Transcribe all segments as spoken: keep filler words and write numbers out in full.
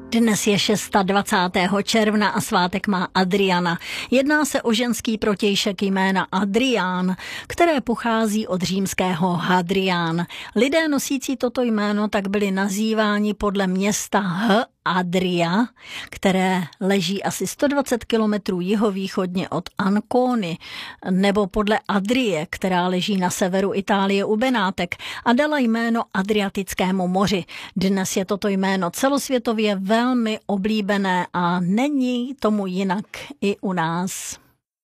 Dnes je dvacátého šestého června a svátek má Adriana. Jedná se o ženský protějšek jména Adrián, které pochází od římského Hadrián. Lidé nosící toto jméno tak byli nazýváni podle města H. Adria, které leží asi sto dvacet kilometrů jihovýchodně od Ancony, nebo podle Adrie, která leží na severu Itálie u Benátek a dala jméno Adriatickému moři. Dnes je toto jméno celosvětově velmi oblíbené a není tomu jinak i u nás.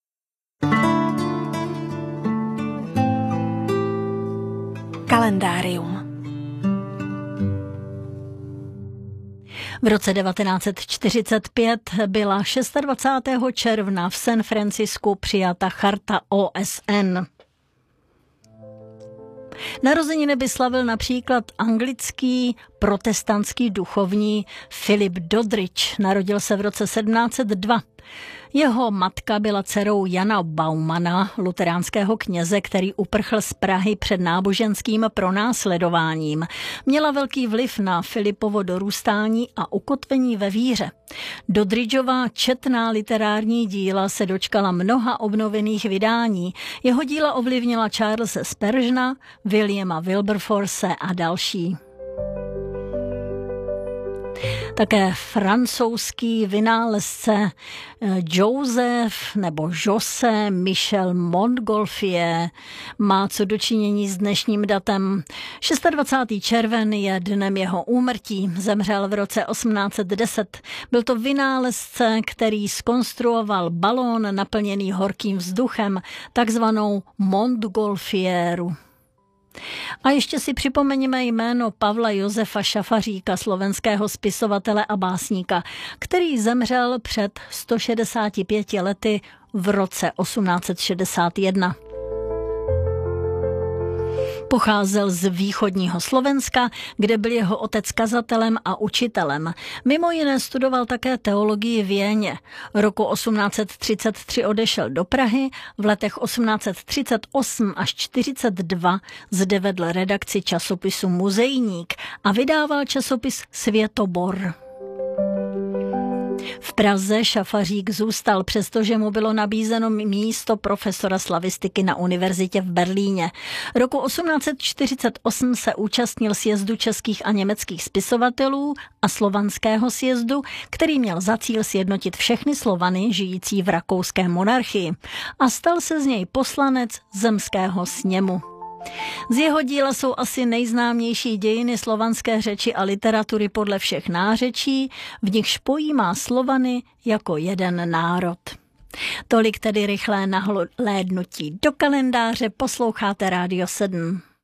Kalendárium. V roce devatenáct set čtyřicet pět byla dvacátého šestého června v San Francisku přijata charta O S N. Narozeniny by slavil například anglický protestantský duchovní Philip Doddridge. Narodil se v roce sedmnáct set dva. Jeho matka byla dcerou Jana Baumana, luteránského kněze, který uprchl z Prahy před náboženským pronásledováním. Měla velký vliv na Filipovo dorůstání a ukotvení ve víře. Doddridgeova četná literární díla se dočkala mnoha obnovených vydání. Jeho díla ovlivnila Charlese Spurgeona, Williama Wilberforce a další. Také francouzský vynálezce Joseph nebo Jose Michel Montgolfier má co dočinění s dnešním datem. dvacátého šestého červen je dnem jeho úmrtí. Zemřel v roce osmnáct set deset. Byl to vynálezce, který zkonstruoval balón naplněný horkým vzduchem, takzvanou Montgolfieru. A ještě si připomeňme jméno Pavla Josefa Šafaříka, slovenského spisovatele a básníka, který zemřel před sto šedesáti pěti lety v roce osmnáct set šedesát jedna. Pocházel z východního Slovenska, kde byl jeho otec kazatelem a učitelem. Mimo jiné studoval také teologii v Jeně. Roku osmnáct set třicet tři odešel do Prahy, v letech osmnáct set třicet osm až čtyřicet dva zde vedl redakci časopisu Muzejník a vydával časopis Světobor. V Praze Šafařík zůstal, přestože mu bylo nabízeno místo profesora slavistiky na univerzitě v Berlíně. Roku osmnáct set čtyřicet osm se účastnil sjezdu českých a německých spisovatelů a slovanského sjezdu, který měl za cíl sjednotit všechny Slovany žijící v rakouské monarchii, a stal se z něj poslanec zemského sněmu. Z jeho díla jsou asi nejznámější dějiny slovanské řeči a literatury podle všech nářečí, v nichž pojímá Slovany jako jeden národ. Tolik tedy rychlé nahlédnutí do kalendáře, posloucháte Rádio sedm.